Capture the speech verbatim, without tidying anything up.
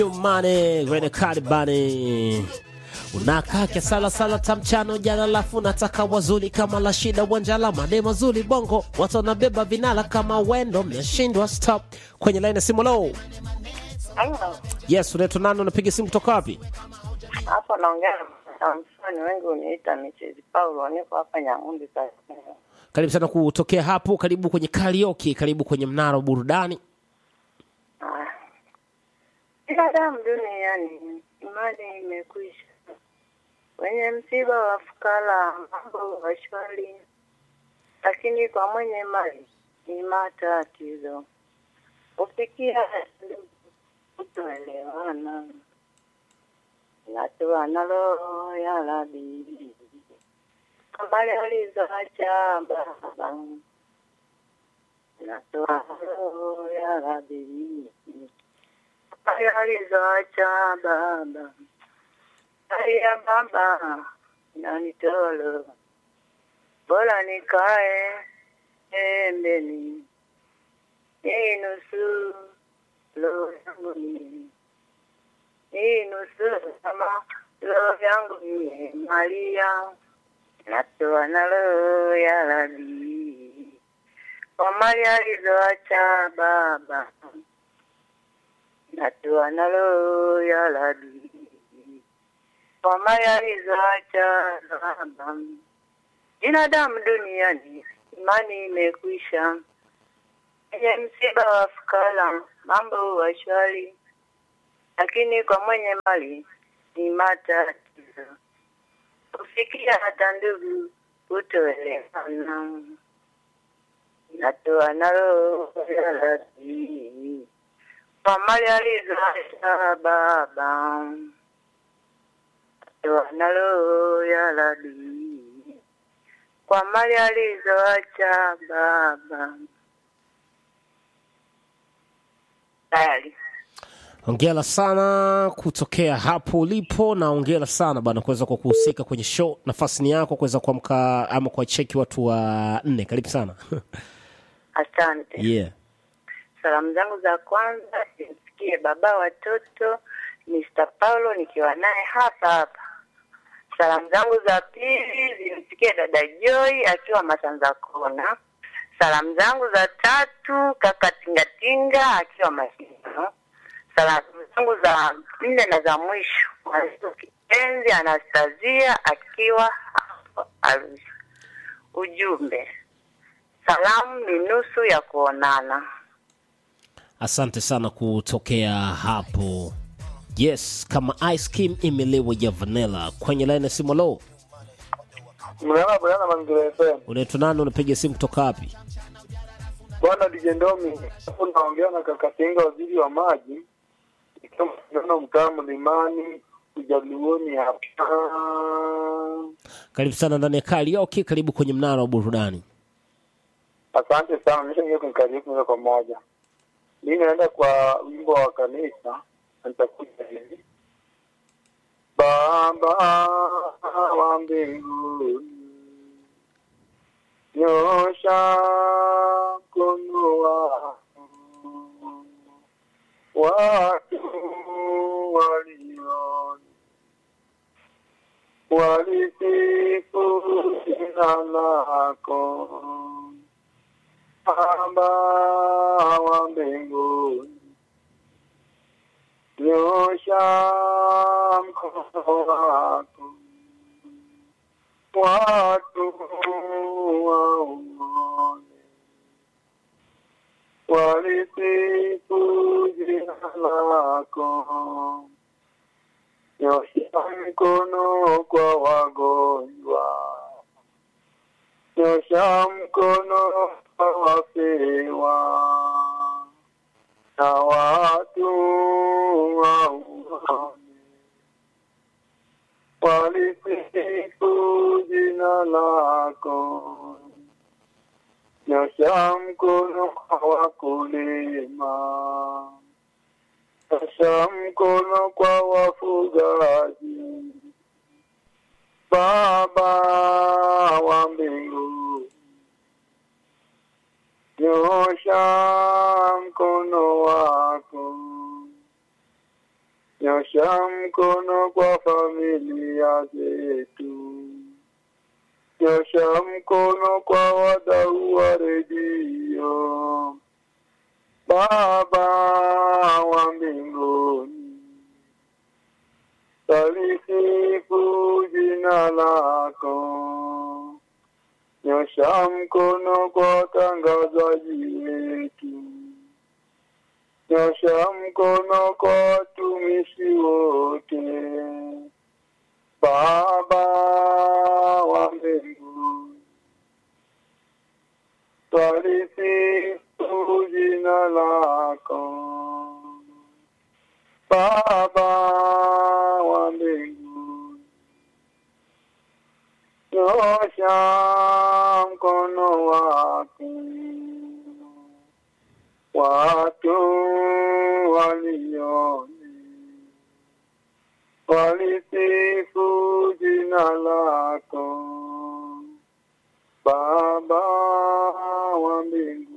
Money kwenye karibani unakaa kesala sala tamchano jana lafu nataka wazuli kama la shida wanjala made mazuli bongo watu wanabeba vinala kama wendo mnashindwa stop kwenye line ya simu low. Hello. Yes, unaitwa nani, unapiga simu kutoka wapi? Hapo naongea na msanii wengi uniita Michelle Paulo, niko hapa Nyang'umbi sasa. Karibu sana kutokea hapo, karibu kwenye karaoke, karibu kwenye mnara wa burudani. Ah. Ila damu duniani imani imekwisha. Wenye msiba wa fukara mambo washwali. Lakini kwa mwenye mali ni matatizo. Ufikia kutoelewana. Natoa nalo ya labi. Kamale alizoacha baba. Natoa nalo ya labi. Kamale alizoacha baba. Haya baba. Nanitolo. Bola nikae. Embeni. Hii nusu. Lo yangu ni. Hii nusu kama lo yangu ni Maria. Natoa nalo ya labi. Kwa Maria alizoacha baba. Natoa nalo ya labi. Kwa Maria alizoacha baba. Binadamu duniani imani imekwisha. Kwenye msiba wa fukara mambo washwali. Lakini kwa mwenye mali ni matatizo. Kufikia hata ndugu kutoelewana. Natoa nalo ya labi. Kwa mali alizoacha baba. Natoa nalo ya labi. Kwa mali alizoacha baba. Tayari. Hongera sana kutokea hapo ulipo, na hongera sana bana kuweza kwa kuhusika kwenye show. Nafasi ni yako kuweza kuamka ama kwa cheki watu wa nne. Karibu sana. Asante. Yeah. Salamu zangu za kwanza nimsikie baba watoto mister Paulo nikiwa naye hapa hapa. Salamu zangu za pili zimfikie dada Joy akiwa Masanza Kona. Salamu zangu za tatu kaka Tingatinga akiwa Masino. Salamu zangu za nne na za mwisho Mwanzo Kipenzi Anastasia akiwa Arusha. Ujumbe, salamu ni nusu ya kuonana. Asante sana kutokea hapo. Yes, kama ice cream imelewa ya vanilla kwenye line ya simu low. Mwana bwana Mangere F M. Unaitwa nani, unapiga simu kutoka wapi? Bwana Dijendomi, hapo naongea na kaka Tinga waziri wa maji. Kama tunaona mtaa Mlimani, Ujaluoni hapa. Karibu sana ndani ya karaoke, karibu kwenye mnara wa burudani. Asante sana, nishaingia kwenye karaoke moja kwa moja. Mimi naenda kwa wimbo wa kanisa, nitakuja hivi. Baba wa mbinguni, nyosha mkono wako. Watu walioni walisifu jina lako. Baba wa mbinguni, nyosha mkono wako. Watu waone walisifu jina lako. Nyosha mkono kwa wagonjwa. Nyosha mkono kwa wafiwa. Na watu waone walisifu jina lako. Nyosha mkono kwa wakulima. Nyosha mkono kwa wafugaji. Baba wa mbinguni, nyosha mkono wako. Nyosha mkono kwa familia zetu. Nyosha mkono kwa wadau wa redio. Baba wa mbinguni, talisifu jina lako. Nyosha mkono kwa watangazaji wetu. Nyosha mkono kwa watumishi wote. Baba wa mbinguni, talisifu jina lako. Baba wa mbinguni, nyosha mkono wako. Watu walioni walisifu jina lako. Baba wa mbinguni.